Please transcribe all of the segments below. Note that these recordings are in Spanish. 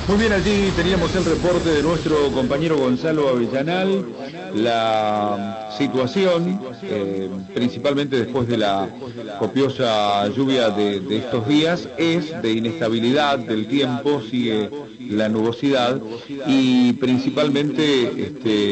Muy bien, allí teníamos el reporte de nuestro compañero Gonzalo Avellanal. La situación, principalmente después de la copiosa lluvia de estos días, es de inestabilidad del tiempo, sigue la nubosidad y principalmente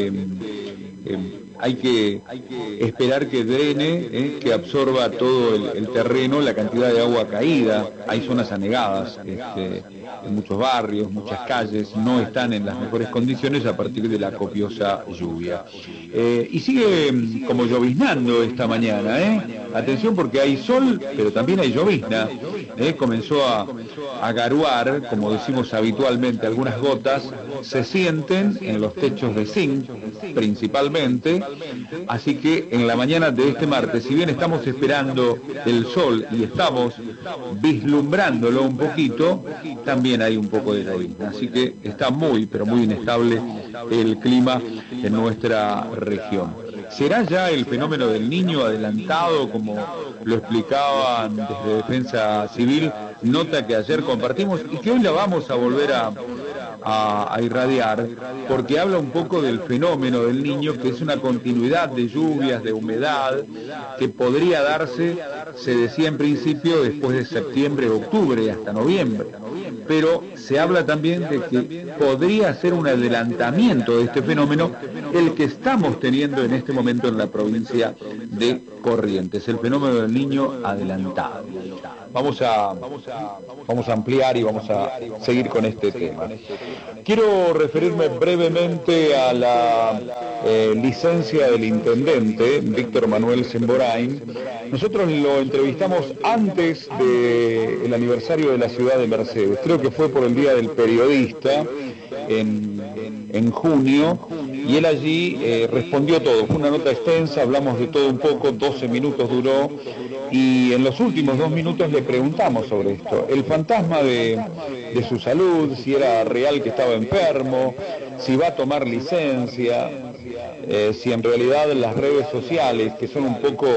hay que esperar que drene, que absorba todo el terreno, la cantidad de agua caída. Hay zonas anegadas, en muchos barrios, muchas calles no están en las mejores condiciones a partir de la copiosa lluvia. Y sigue como lloviznando esta mañana, Atención porque hay sol, pero también hay llovizna. Comenzó a garuar, como decimos habitualmente, algunas gotas se sienten en los techos de zinc, principalmente. Así que en la mañana de este martes, si bien estamos esperando el sol y estamos vislumbrándolo un poquito, también hay un poco de llovizna. Así que está muy, pero muy inestable el clima en nuestra región. ¿Será ya el fenómeno del Niño adelantado, como lo explicaban desde Defensa Civil, nota que ayer compartimos y que hoy la vamos a volver a irradiar, porque habla un poco del fenómeno del Niño, que es una continuidad de lluvias, de humedad, que podría darse, se decía en principio, después de septiembre, octubre, hasta noviembre. Pero se habla también de que podría ser un adelantamiento de este fenómeno el que estamos teniendo en este momento en la provincia de Corrientes, el fenómeno del Niño adelantado. Vamos a ampliar y vamos a seguir con este tema. Quiero referirme brevemente a la licencia del intendente Víctor Manuel Semborain. Nosotros lo entrevistamos antes del aniversario de la ciudad de Mercedes, creo que fue por el Día del Periodista, en junio, y él allí respondió todo. Fue una nota extensa, hablamos de todo un poco, 12 minutos duró, y en los últimos 2 minutos le preguntamos sobre esto, el fantasma de su salud, si era real que estaba enfermo, si va a tomar licencia, si en realidad las redes sociales, que son un poco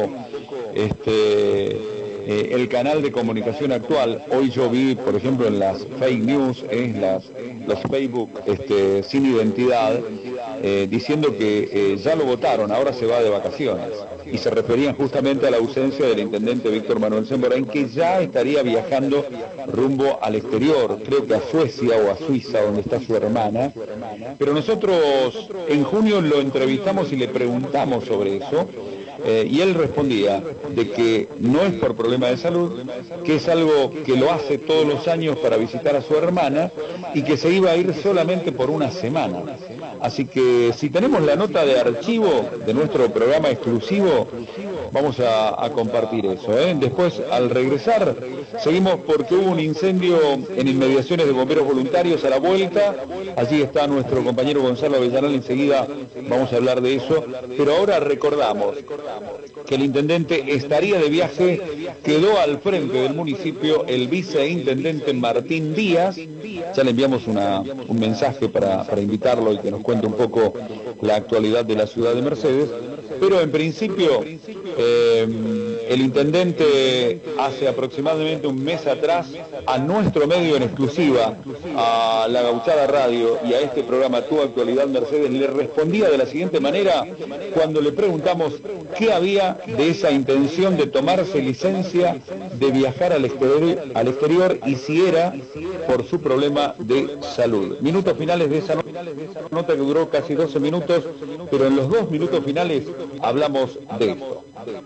el canal de comunicación actual. Hoy yo vi, por ejemplo, en las fake news, los Facebook sin identidad, diciendo que ya lo votaron, ahora se va de vacaciones. Y se referían justamente a la ausencia del intendente Víctor Manuel Semborain, que ya estaría viajando rumbo al exterior, creo que a Suecia o a Suiza, donde está su hermana. Pero nosotros en junio lo entrevistamos y le preguntamos sobre eso. Y él respondía de que no es por problema de salud, que es algo que lo hace todos los años para visitar a su hermana y que se iba a ir solamente por una semana. Así que si tenemos la nota de archivo de nuestro programa exclusivo, vamos a compartir eso. Después, al regresar, seguimos porque hubo un incendio en inmediaciones de bomberos voluntarios a la vuelta. Allí está nuestro compañero Gonzalo Avellanal, enseguida vamos a hablar de eso. Pero ahora recordamos que el intendente estaría de viaje, quedó al frente del municipio el viceintendente Martín Díaz. Ya le enviamos un mensaje para invitarlo y que nos cuente un poco la actualidad de la ciudad de Mercedes. Pero en principio, el intendente hace aproximadamente un mes atrás, a nuestro medio en exclusiva, a La Gauchada Radio y a este programa Tu Actualidad Mercedes, le respondía de la siguiente manera cuando le preguntamos qué había de esa intención de tomarse licencia, de viajar al exterior y si era por su problema de salud. Minutos finales de esa nota que duró casi 12 minutos, pero en los 2 minutos finales hablamos de esto.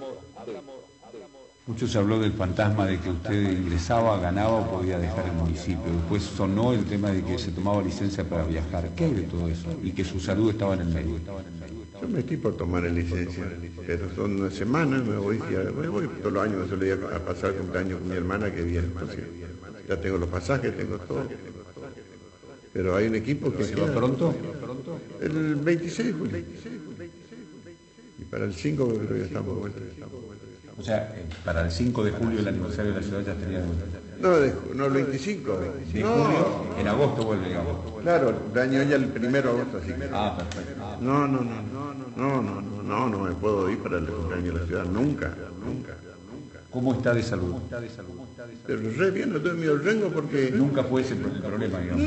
Mucho se habló del fantasma de que usted ingresaba, ganaba o podía dejar el municipio. Después sonó el tema de que se tomaba licencia para viajar. ¿Qué hay de todo eso? Y que su salud estaba en el medio. Yo me estoy por tomar licencia, pero son 1 semana, me voy todos los años, me suelo ir a pasar el cumpleaños con mi hermana que viene, entonces ya tengo los pasajes, tengo todo. Pero hay un equipo que... ¿Se va pronto? El 26 de julio. Y para el 5 creo que ya estamos vueltos. O sea, para el 5 de julio, el aniversario de la ciudad, ya estaría de vuelta. No, el 25. De julio, en agosto vuelve, digamos. Claro, el año ya el 1 de agosto, así que... Perfecto. No me puedo ir para el cumpleaños de la ciudad, nunca. ¿Cómo está de salud? Pero re bien, no estoy medio rengo porque... Nunca fue ese el problema, digamos.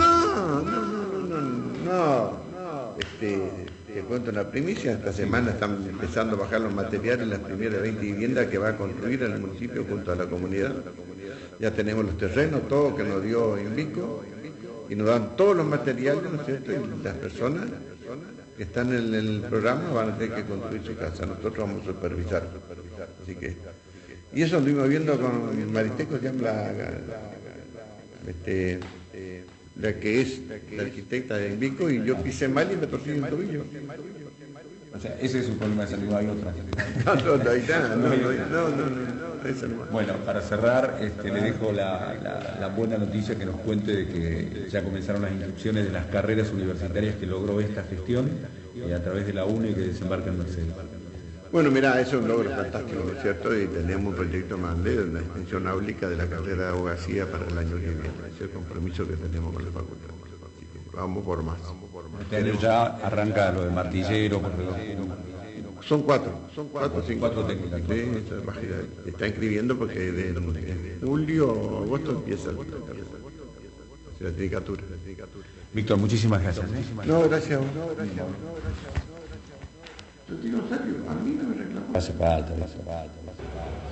No. Te cuento una primicia, esta semana están empezando a bajar los materiales, las primeras 20 viviendas que va a construir en el municipio junto a la comunidad. Ya tenemos los terrenos, todo que nos dio Invico, y nos dan todos los materiales, ¿no es cierto? Y las personas que están en el programa van a tener que construir su casa, nosotros vamos a supervisar. Así que, y eso lo estuvimos viendo con Maristeco, se llama la que es la arquitecta de Invico, y yo pisé mal y me torcí el tobillo. O sea, ese es un problema de salud, hay otra. No. Bueno, para cerrar, le dejo la buena noticia que nos cuente de que ya comenzaron las inscripciones de las carreras universitarias que logró esta gestión a través de la UNE que desembarca en Mercedes. Bueno, mira, eso es un logro fantástico, ¿no es cierto? Y tenemos un proyecto más de una extensión áulica de la carrera de abogacía para el año que viene. Es el compromiso que tenemos con la facultad. Así que vamos por más. Este año ya arranca lo de martillero, corredor. Son cuatro técnicas. Sí, está inscribiendo porque de julio o agosto empieza la tecnicatura. Víctor, muchísimas gracias. No, gracias. Yo digo, serio, a mí no me reclamó. Hace falta.